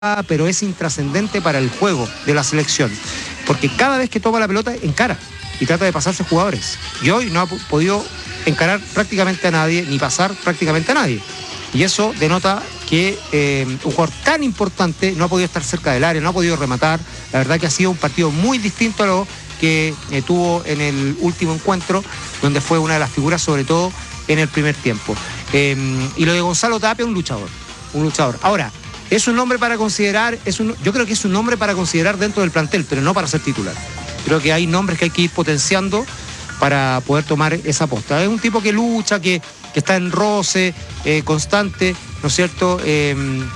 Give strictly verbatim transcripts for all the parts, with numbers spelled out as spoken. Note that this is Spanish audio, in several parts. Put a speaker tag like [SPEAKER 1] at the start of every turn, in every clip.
[SPEAKER 1] pero es intrascendente para el juego de la selección, porque cada vez que toma la pelota encara y trata de pasarse jugadores, y hoy no ha podido encarar prácticamente a nadie, ni pasar prácticamente a nadie, y eso denota que eh, un jugador tan importante no ha podido estar cerca del área, no ha podido rematar. La verdad que ha sido un partido muy distinto a lo que eh, tuvo en el último encuentro, donde fue una de las figuras, sobre todo en el primer tiempo. Eh, y lo de Gonzalo Tapia, un luchador, un luchador. Ahora, es un nombre para considerar, es un, yo creo que es un nombre para considerar dentro del plantel, pero no para ser titular. Creo que hay nombres que hay que ir potenciando para poder tomar esa posta. Es un tipo que lucha, que, que está en roce eh, constante, ¿no es cierto? Eh,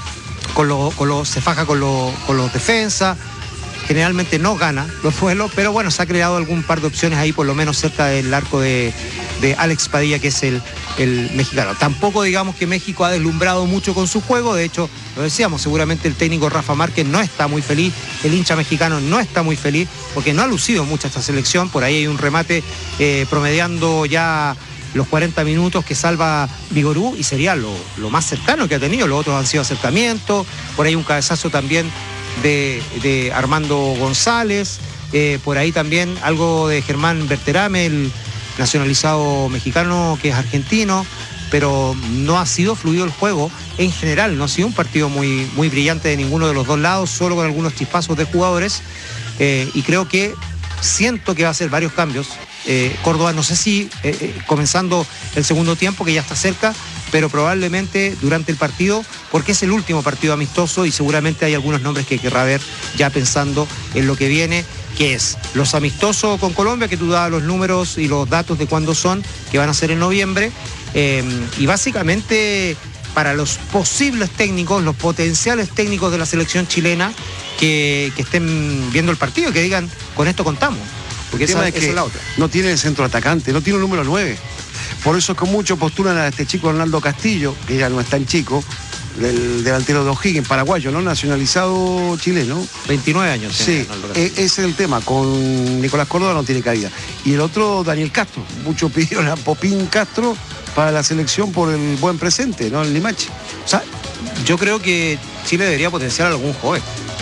[SPEAKER 1] con lo, con lo, se faja con, lo, con los defensas, generalmente no gana los duelos, pero bueno, se ha creado algún par de opciones ahí, por lo menos cerca del arco de, de Alex Padilla, que es el, el mexicano. Tampoco digamos que México ha deslumbrado mucho con su juego, de hecho, lo decíamos, seguramente el técnico Rafa Márquez no está muy feliz, el hincha mexicano no está muy feliz, porque no ha lucido mucho esta selección. Por ahí hay un remate eh, promediando ya los cuarenta minutos que salva Vigorú, y sería lo, lo más cercano que ha tenido. Los otros han sido acercamientos, por ahí un cabezazo también de, de Armando González, eh, por ahí también algo de Germán Berterame, el nacionalizado mexicano que es argentino, pero no ha sido fluido el juego en general, no ha sido un partido muy, muy brillante de ninguno de los dos lados, solo con algunos chispazos de jugadores, eh, y creo que siento que va a hacer varios cambios. Eh, Córdoba, no sé si eh, eh, comenzando el segundo tiempo, que ya está cerca, pero probablemente durante el partido, porque es el último partido amistoso y seguramente hay algunos nombres que querrá ver ya pensando en lo que viene, que es los amistosos con Colombia, que tú dabas los números y los datos de cuándo son, que van a ser en noviembre, eh, y básicamente para los posibles técnicos, los potenciales técnicos de la selección chilena que, que estén viendo el partido y que digan, con esto contamos. Porque esa,
[SPEAKER 2] es que
[SPEAKER 1] esa es la otra.
[SPEAKER 2] No tiene el centro atacante, no tiene el número nueve. Por eso es que muchos postulan a este chico Arnaldo Castillo, que ya no es tan chico, del delantero de O'Higgins, paraguayo, ¿no? Nacionalizado chileno.
[SPEAKER 1] veintinueve años.
[SPEAKER 2] Sí, ese es el tema. Con Nicolás Córdoba no tiene caída. Y el otro, Daniel Castro. Muchos pidieron a Popín Castro para la selección por el buen presente, ¿no? El Limache.
[SPEAKER 1] O sea, yo creo que Chile debería potenciar a algún joven.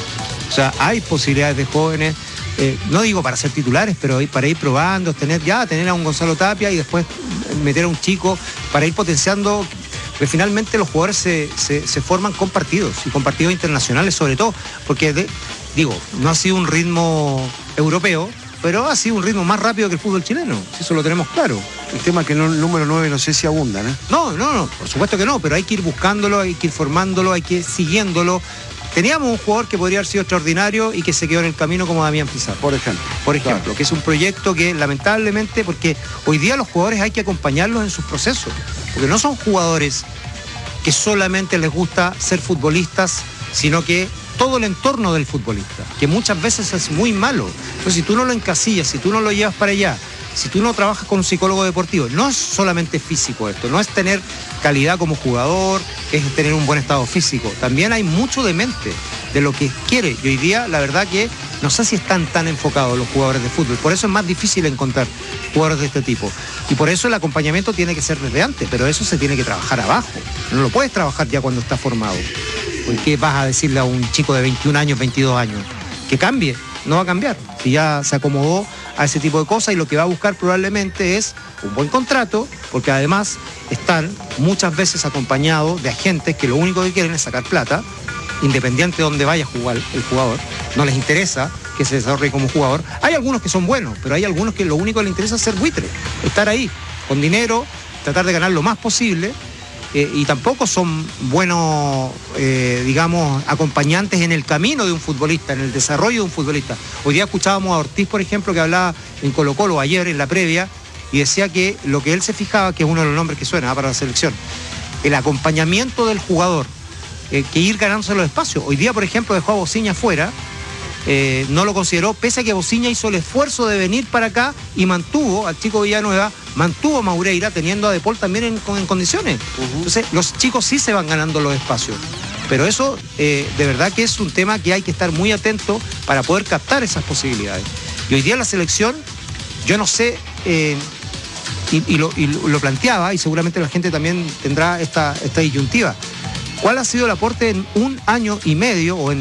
[SPEAKER 1] O sea, hay posibilidades de jóvenes. Eh, no digo para ser titulares, pero para ir probando, tener ya tener a un Gonzalo Tapia y después meter a un chico para ir potenciando, porque finalmente los jugadores se, se, se forman con partidos y con partidos internacionales sobre todo, porque de, digo, no ha sido un ritmo europeo, pero ha sido un ritmo más rápido que el fútbol chileno, si eso lo tenemos claro.
[SPEAKER 2] El tema es que no, el número nueve no sé si abunda, ¿no?
[SPEAKER 1] No, no, no, por supuesto que no, pero hay que ir buscándolo, hay que ir formándolo, hay que ir siguiéndolo. Teníamos un jugador que podría haber sido extraordinario y que se quedó en el camino como Damián Pizarro, por ejemplo. Por ejemplo, claro. Que es un proyecto que lamentablemente, porque hoy día los jugadores hay que acompañarlos en sus procesos, porque no son jugadores que solamente les gusta ser futbolistas, sino que todo el entorno del futbolista, que muchas veces es muy malo. Entonces, si tú no lo encasillas, si tú no lo llevas para allá, si tú no trabajas con un psicólogo deportivo, no es solamente físico esto, no es tener calidad como jugador, es tener un buen estado físico. También hay mucho de mente, de lo que quiere. Y hoy día, la verdad que no sé si están tan enfocados los jugadores de fútbol. Por eso es más difícil encontrar jugadores de este tipo. Y por eso el acompañamiento tiene que ser desde antes, pero eso se tiene que trabajar abajo. No lo puedes trabajar ya cuando está formado. ¿Por qué vas a decirle a un chico de veintiún años, veintidós años, que cambie? No va a cambiar. Si ya se acomodó a ese tipo de cosas, y lo que va a buscar probablemente es un buen contrato, porque además están muchas veces acompañados de agentes que lo único que quieren es sacar plata, independiente de dónde vaya a jugar el jugador. No les interesa que se desarrolle como jugador. Hay algunos que son buenos, pero hay algunos que lo único que les interesa es ser buitre, estar ahí con dinero, tratar de ganar lo más posible. Eh, y tampoco son buenos, eh, digamos, acompañantes en el camino de un futbolista, en el desarrollo de un futbolista. Hoy día escuchábamos a Ortiz, por ejemplo, que hablaba en Colo-Colo ayer en la previa, y decía que lo que él se fijaba, que es uno de los nombres que suena ¿eh? para la selección, el acompañamiento del jugador, eh, que ir ganándose los espacios. Hoy día, por ejemplo, dejó a Bociña fuera, eh, no lo consideró, pese a que Bociña hizo el esfuerzo de venir para acá y mantuvo al chico Villanueva, mantuvo a Maureira, teniendo a De Paul también en, en condiciones. Uh-huh. Entonces, los chicos sí se van ganando los espacios. Pero eso, eh, de verdad que es un tema que hay que estar muy atento para poder captar esas posibilidades. Y hoy día la selección, yo no sé, eh, y, y, lo, y lo planteaba, y seguramente la gente también tendrá esta, esta disyuntiva. ¿Cuál ha sido el aporte en un año y medio o en